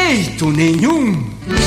jeito nenhum!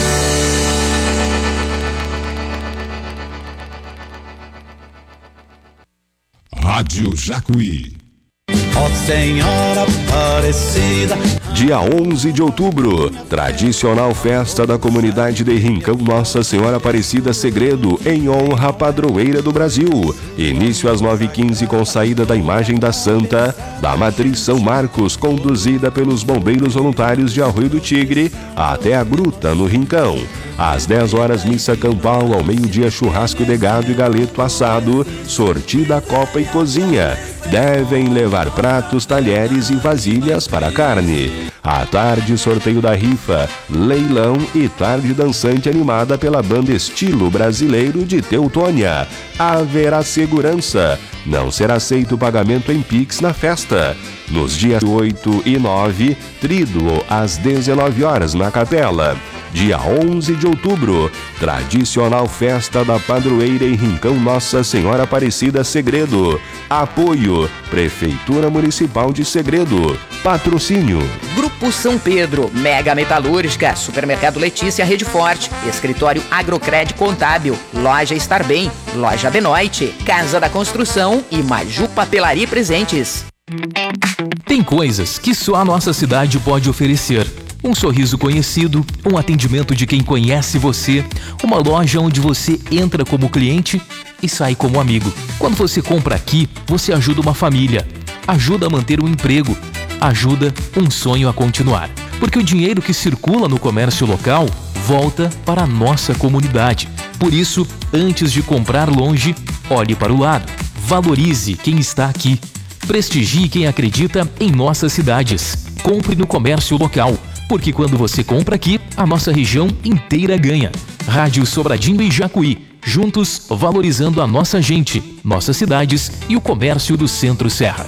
Rádio Jacuí. Ó Senhora Aparecida. Dia 11 de outubro, tradicional festa da comunidade de Rincão Nossa Senhora Aparecida Segredo, em honra à padroeira do Brasil. Início às 9h15 com saída da imagem da Santa, da Matriz São Marcos, conduzida pelos bombeiros voluntários de Arroio do Tigre, até a Gruta, no Rincão. Às 10 horas, missa campal, ao meio-dia, churrasco de gado e galeto assado, sortida, copa e cozinha. Devem levar pratos, talheres e vasilhas para a carne. À tarde, sorteio da rifa, leilão e tarde dançante animada pela banda Estilo Brasileiro de Teutônia. Haverá segurança. Não será aceito o pagamento em Pix na festa. Nos dias 8 e 9, tríduo às 19 horas na Capela. Dia 11 de outubro, tradicional festa da padroeira em Rincão Nossa Senhora Aparecida Segredo. Apoio, Prefeitura Municipal de Segredo. Patrocínio: Grupo São Pedro, Mega Metalúrgica, Supermercado Letícia Rede Forte, Escritório Agrocred Contábil, Loja Estar Bem, Loja Benoite, Casa da Construção e Maju Papelaria Presentes. Tem coisas que só a nossa cidade pode oferecer. Um sorriso conhecido, um atendimento de quem conhece você, uma loja onde você entra como cliente e sai como amigo. Quando você compra aqui, você ajuda uma família, ajuda a manter um emprego, ajuda um sonho a continuar. Porque o dinheiro que circula no comércio local volta para a nossa comunidade. Por isso, antes de comprar longe, olhe para o lado. Valorize quem está aqui. Prestigie quem acredita em nossas cidades. Compre no comércio local. Porque quando você compra aqui, a nossa região inteira ganha. Rádio Sobradinho e Jacuí, juntos valorizando a nossa gente, nossas cidades e o comércio do Centro-Serra.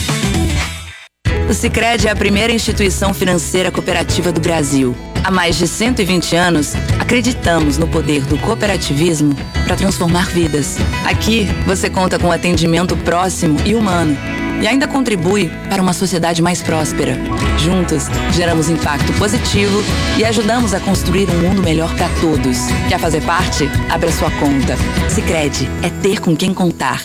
O Sicredi é a primeira instituição financeira cooperativa do Brasil. Há mais de 120 anos, acreditamos no poder do cooperativismo para transformar vidas. Aqui, você conta com atendimento próximo e humano. E ainda contribui para uma sociedade mais próspera. Juntos, geramos impacto positivo e ajudamos a construir um mundo melhor para todos. Quer fazer parte? Abra sua conta. Sicredi é ter com quem contar.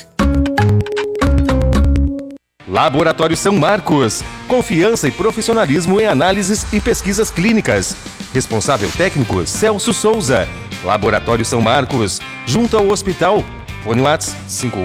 Laboratório São Marcos. Confiança e profissionalismo em análises e pesquisas clínicas. Responsável técnico Celso Souza. Laboratório São Marcos, junto ao hospital. Fone WhatsApp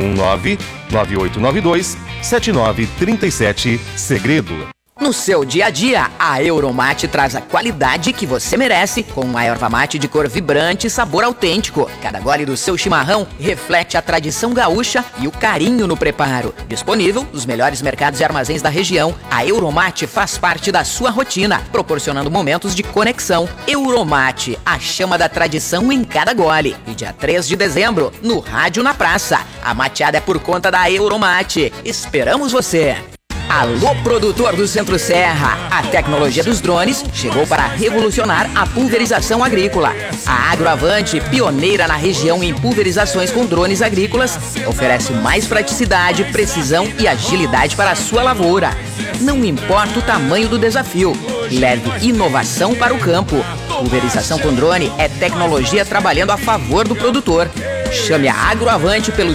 519-9892-7937. Segredo. No seu dia a dia, a Euromate traz a qualidade que você merece, com uma erva mate de cor vibrante e sabor autêntico. Cada gole do seu chimarrão reflete a tradição gaúcha e o carinho no preparo. Disponível nos melhores mercados e armazéns da região, a Euromate faz parte da sua rotina, proporcionando momentos de conexão. Euromate, a chama da tradição em cada gole. E dia 3 de dezembro, no Rádio na Praça, a mateada é por conta da Euromate. Esperamos você! Alô, produtor do Centro-Serra! A tecnologia dos drones chegou para revolucionar a pulverização agrícola. A Agroavante, pioneira na região em pulverizações com drones agrícolas, oferece mais praticidade, precisão e agilidade para a sua lavoura. Não importa o tamanho do desafio, leve inovação para o campo. Pulverização com drone é tecnologia trabalhando a favor do produtor. Chame a Agroavante pelo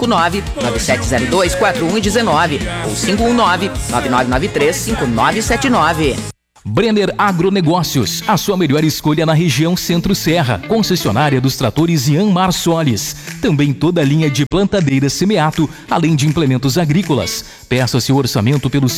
559-9702-4119 ou 519-9993-5979. Brenner Agronegócios, a sua melhor escolha na região Centro-Serra, concessionária dos tratores Yanmar Solis. Também toda a linha de plantadeiras Semeato, além de implementos agrícolas. Peça seu orçamento pelo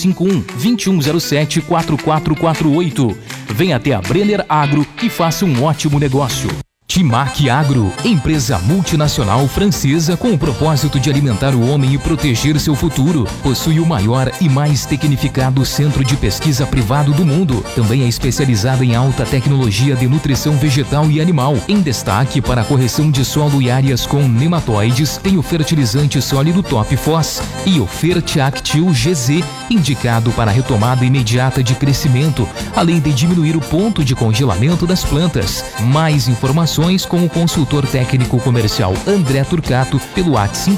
51-2107-4448. Venha até a Brenner Agro e faça um ótimo negócio. Timac Agro, empresa multinacional francesa com o propósito de alimentar o homem e proteger seu futuro. Possui o maior e mais tecnificado centro de pesquisa privado do mundo. Também é especializada em alta tecnologia de nutrição vegetal e animal. Em destaque para a correção de solo e áreas com nematóides, tem o fertilizante sólido Top Phos e o Fertiactil GZ, indicado para a retomada imediata de crescimento, além de diminuir o ponto de congelamento das plantas. Mais informações com o consultor técnico comercial André Turcato pelo WhatsApp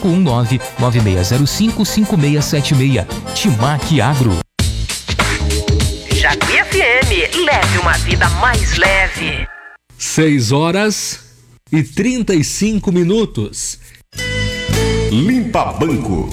519-9605-5676. Timac Agro. Jacuí FM. Leve uma vida mais leve. 6h35. Limpa Banco.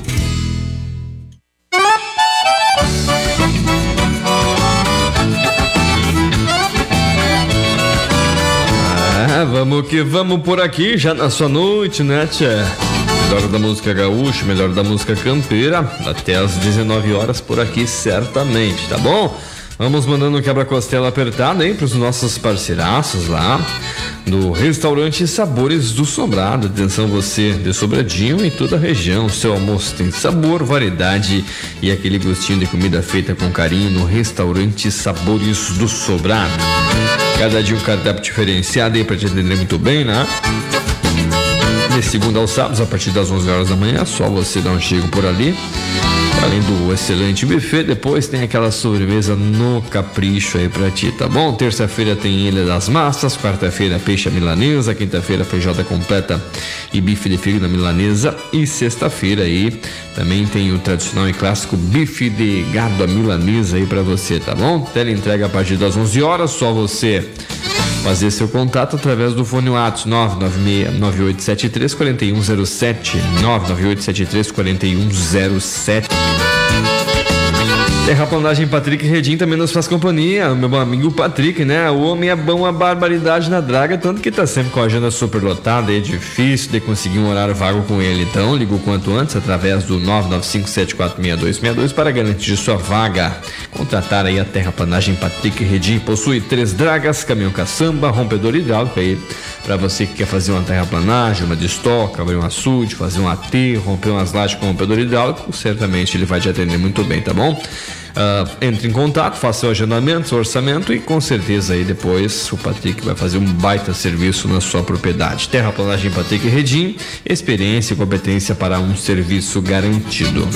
Vamos que vamos por aqui, já na sua noite, né, tchê? Melhor da música gaúcha, melhor da música campeira, até às 19 horas por aqui, certamente, tá bom? Vamos mandando um quebra-costela apertado, hein, pros nossos parceiraços lá do Restaurante Sabores do Sobrado. Atenção você de Sobradinho e toda a região, seu almoço tem sabor, variedade e aquele gostinho de comida feita com carinho no Restaurante Sabores do Sobrado. Cada dia um cardápio diferenciado aí pra te atender muito bem, né? De segunda aos sábados, a partir das 11 horas da manhã, só você dar um chego por ali. Além do excelente buffet, depois tem aquela sobremesa no capricho aí pra ti, tá bom? Terça-feira tem Ilha das Massas, quarta-feira peixe à milanesa, quinta-feira feijoada completa e bife de fígado à milanesa e sexta-feira aí também tem o tradicional e clássico bife de gado à milanesa aí pra você, tá bom? Tela entrega a partir das 11 horas, só você fazer seu contato através do fone WhatsApp 99873-4107 99873-4107. Terraplanagem Patrick Redim também nos faz companhia, meu amigo Patrick, né? O homem é bom a barbaridade na draga, tanto que tá sempre com a agenda super lotada, é difícil de conseguir um horário vago com ele. Então, liga o quanto antes através do 995746262 para garantir sua vaga. Contratar aí a Terraplanagem Patrick Redim, possui 3 dragas, caminhão caçamba, rompedor hidráulico aí, para você que quer fazer uma terraplanagem, uma de estoca, abrir um açude, fazer um aterro, romper umas lajes com rompedor hidráulico, certamente ele vai te atender muito bem, tá bom? Entre em contato, faça seu agendamento, seu orçamento e com certeza aí depois o Patrick vai fazer um baita serviço na sua propriedade. Terraplanagem Patrick Redim, experiência e competência para um serviço garantido.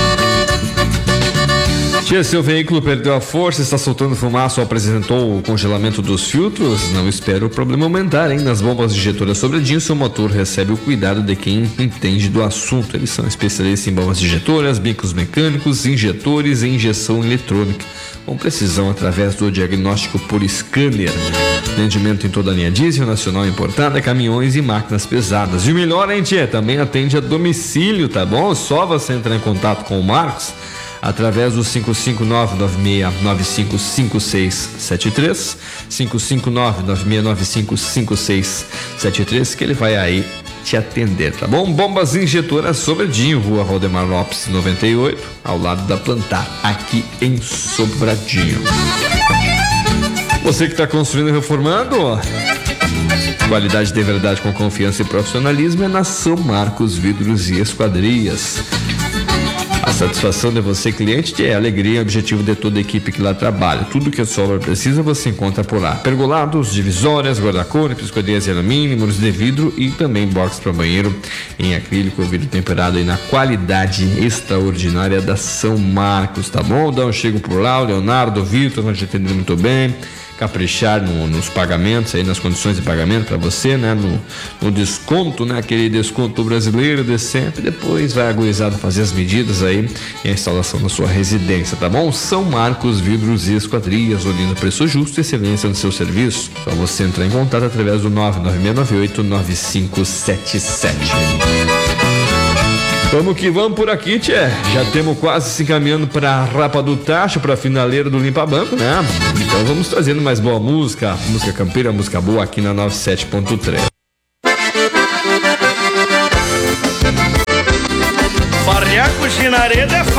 Tia, seu veículo perdeu a força, está soltando fumaça ou apresentou o congelamento dos filtros? Não espere o problema aumentar, hein? Nas bombas injetoras Sobradinho, seu motor recebe o cuidado de quem entende do assunto. Eles são especialistas em bombas injetoras, bicos mecânicos, injetores e injeção eletrônica, com precisão através do diagnóstico por scanner. Atendimento em toda a linha diesel, nacional importada, caminhões e máquinas pesadas. E o melhor, hein, tia? Também atende a domicílio, tá bom? Só você entrar em contato com o Marcos através do 559-9695-5673 559-9695-5673 que ele vai aí te atender, tá bom? Bombas injetoras Sobradinho, Rua Valdemar Lopes 98, ao lado da Plantar, aqui em Sobradinho. Você que está construindo e reformando, qualidade de verdade com confiança e profissionalismo é na São Marcos Vidros e Esquadrias. A satisfação de você, cliente, é a alegria e objetivo de toda a equipe que lá trabalha. Tudo que a sua obra precisa, você encontra por lá. Pergolados, divisórias, guarda-corpo, esquadrias de alumínio, muros de vidro e também box para banheiro em acrílico, vidro temperado e na qualidade extraordinária da São Marcos, tá bom? Dá um chego por lá, o Leonardo, o Vitor, nós já entendemos muito bem. Caprichar nos pagamentos, aí nas condições de pagamento para você, né? No desconto, né? Aquele desconto brasileiro de sempre. Depois vai agorizado fazer as medidas aí e a instalação da sua residência, tá bom? São Marcos Vidros e Esquadrias, unindo preço justo e excelência no seu serviço. Só você entrar em contato através do 99698-9577. Vamos que vamos por aqui, tchê. Já temos quase se encaminhando para Rapa do Tacho, para a finaleira do Limpa Banco, né? Então vamos trazendo mais boa música campeira, música boa aqui na 97.3. Farrear com chinaredo é